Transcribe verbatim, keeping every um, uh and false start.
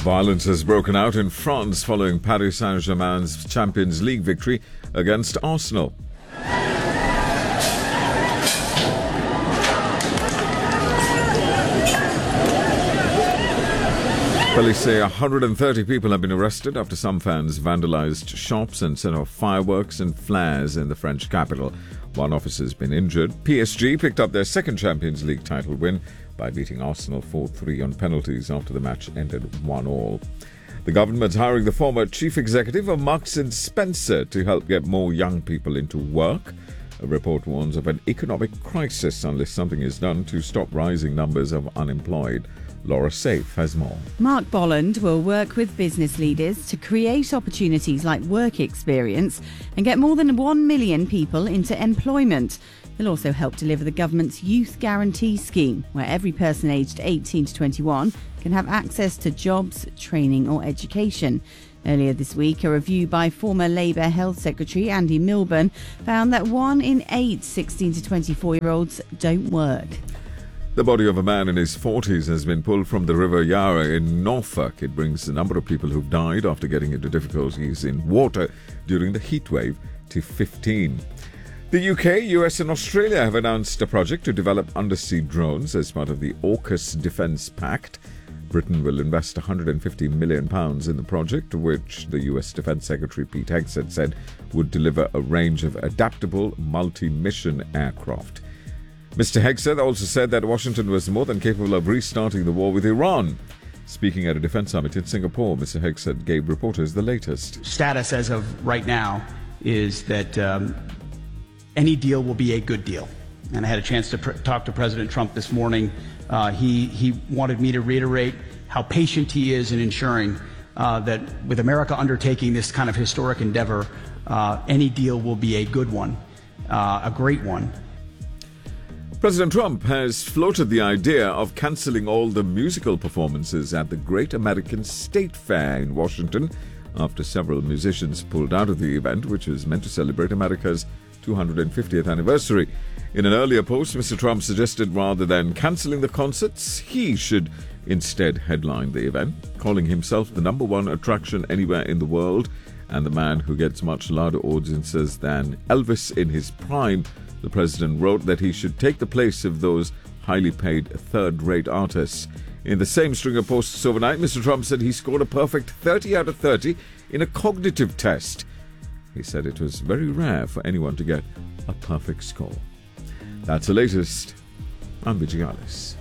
Violence has broken out in France following Paris Saint-Germain's Champions League victory against Arsenal. Police say one hundred thirty people have been arrested after some fans vandalized shops and set off fireworks and flares in the French capital. One officer has been injured. P S G picked up their second Champions League title win by beating Arsenal four three on penalties after the match ended one all. The government's hiring the former chief executive of Marks and Spencer to help get more young people into work. A report warns of an economic crisis unless something is done to stop rising numbers of unemployed. Laura Safe has more. Mark Bolland will work with business leaders to create opportunities like work experience and get more than one million people into employment. He'll also help deliver the government's Youth Guarantee Scheme, where every person aged eighteen to twenty-one can have access to jobs, training or education. Earlier this week, a review by former Labour Health Secretary Andy Milburn found that one in eight sixteen to twenty-four-year-olds don't work. The body of a man in his forties has been pulled from the River Yarra in Norfolk. It brings the number of people who've died after getting into difficulties in water during the heatwave to fifteen. The U K, U S and Australia have announced a project to develop undersea drones as part of the AUKUS Defence Pact. Britain will invest one hundred fifty million pounds in the project, which the U S Defence Secretary Pete Hegseth said would deliver a range of adaptable multi-mission aircraft. Mister Hegseth also said that Washington was more than capable of restarting the war with Iran. Speaking at a defence summit in Singapore, Mister Hegseth gave reporters the latest. Status as of right now is that um, any deal will be a good deal. And I had a chance to pr- talk to President Trump this morning. Uh, he, he wanted me to reiterate how patient he is in ensuring uh, that with America undertaking this kind of historic endeavor, uh, any deal will be a good one, uh, a great one. President Trump has floated the idea of cancelling all the musical performances at the Great American State Fair in Washington after several musicians pulled out of the event, which is meant to celebrate America's two hundred fiftieth anniversary. In an earlier post, Mister Trump suggested rather than cancelling the concerts, he should instead headline the event, calling himself the number one attraction anywhere in the world and the man who gets much louder audiences than Elvis in his prime. The president wrote that he should take the place of those highly paid third-rate artists. In the same string of posts overnight, Mister Trump said he scored a perfect thirty out of thirty in a cognitive test. He said it was very rare for anyone to get a perfect score. That's the latest. I'm Vijay Alice.